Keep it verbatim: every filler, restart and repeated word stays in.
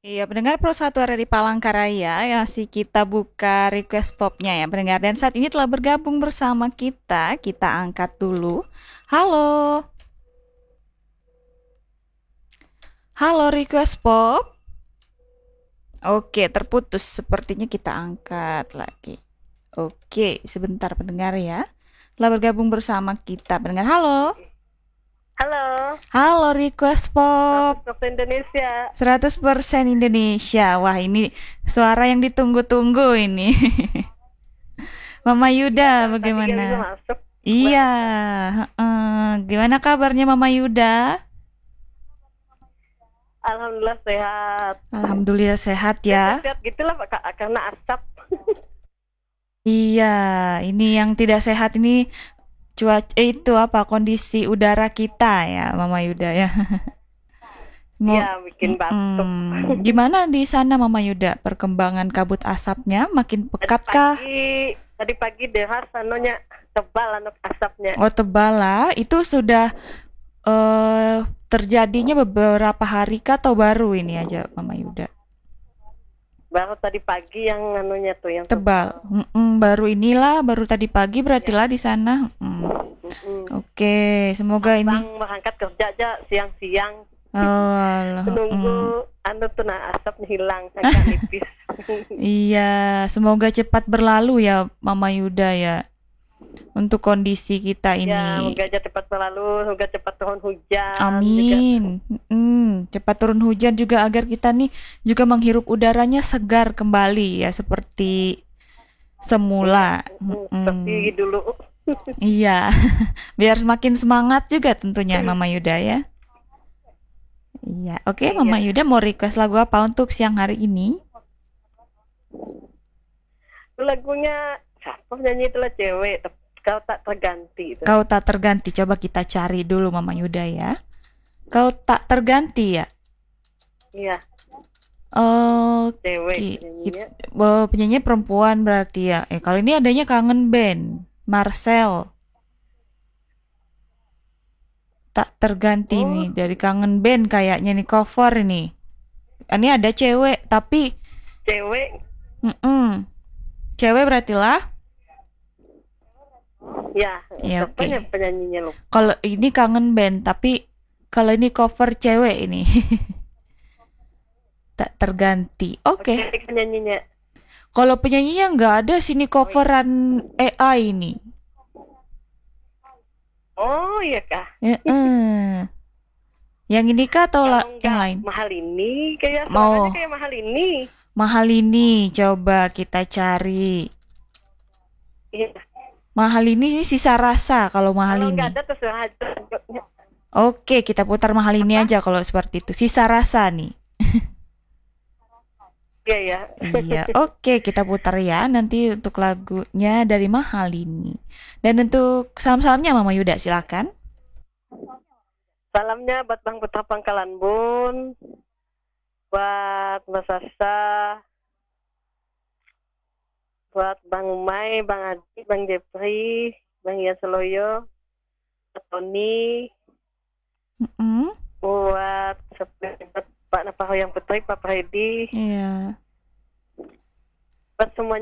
Iya, pendengar Pro satu ada di Palangkaraya, ya masih kita buka request popnya ya pendengar. Dan saat ini telah bergabung bersama kita, kita angkat dulu. Halo, halo request pop. Oke, terputus. Sepertinya kita angkat lagi. Oke, sebentar pendengar ya. Telah bergabung bersama kita pendengar. Halo, Halo, halo request pop. seratus persen Indonesia. seratus persen Indonesia. Wah, ini suara yang ditunggu-tunggu ini. Mama Iya, Yuda, dari tadi gak bisa bagaimana? masuk. Iya, Bang. heeh. Gimana kabarnya Mama Yuda? Alhamdulillah sehat. Alhamdulillah sehat Ya ya. sehat gitulah Pak, Kak, karena asap. Iya, ini yang tidak sehat ini cuaca eh, itu apa kondisi udara kita ya, Mama Yuda ya. Mau Iya, bikin batuk. gimana di sana Mama Yuda? Perkembangan kabut asapnya makin Tadi pekat kah? pagi, tadi pagi dehar sanonya tebal anu asapnya. Oh, tebal lah. Itu sudah eh terjadinya beberapa hari kah atau baru ini aja Mama Yuda? Baru tadi pagi yang anunya tuh yang Tebal. tebal. Mm-mm, baru inilah, baru tadi pagi berarti Ya. lah di sana. Mm. Mm-mm. Oke, semoga ini. Abang berangkat kerja aja siang-siang. Oh, alah, Menunggu mm. anu tuh nah asapnya hilang agak nipis. Iya, semoga cepat berlalu ya Mama Yuda ya untuk kondisi kita Ya, ini. semoga aja cepat berlalu, semoga cepat turun hujan juga. Amin. Mm, cepat turun hujan juga agar kita nih juga menghirup udaranya segar kembali ya seperti Iya, semula. mm, seperti Mm, dulu. iya, biar semakin semangat juga tentunya Mama Yuda ya. Iya, oke Mama Iya, Yuda mau request lagu apa untuk siang hari ini? itu lagunya siapa nyanyi itulah cewek, tep- kau tak terganti itu. Kau tak terganti, coba kita cari dulu Mama Yuda ya. Kau tak terganti ya. Iya, Oke, cewek kita, nyanyinya. oh, penyanyi perempuan berarti ya. Eh, kali ini adanya Kangen Band, Marcel. Tak terganti nih Oh, dari Kangen Band kayaknya nih cover ini. Ini ada cewek tapi cewek, mm-mm, cewek berarti lah. ya, Ya oke. siapanya penyanyinya lu? Kalau ini Kangen Band tapi kalau ini cover cewek ini tak terganti. Oke. Oke, penyanyinya. Kalau penyanyinya nggak ada sini Oh, iya. coveran A I ini. Oh, iya kah? Heeh. Yang ini kah atau Kalau la- yang enggak lain? mahal ini, kayak suaranya Mau kayak mahal ini. mahal ini, coba kita cari. Iya. Mahal ini ini sisa rasa kalau mahal Kalau ini. enggak ada terserah aja. Oke, kita putar mahal ini Apa? aja kalau seperti itu. Sisa rasa nih. Iya ya. Iya, oke kita putar ya nanti untuk lagunya dari mahal ini. Dan untuk salam-salamnya Mama Yuda silakan. Salamnya buat Bang Putra Pangkalan Bun, buat Mbak Sasa, buat Bang Umay, Bang Adi, Bang Jepri, Bang Ian Seloyo, buat Tony, Mm-mm. buat buat Pak Napahoyang Putri, Pak Freddy, Iya. buat semuanya.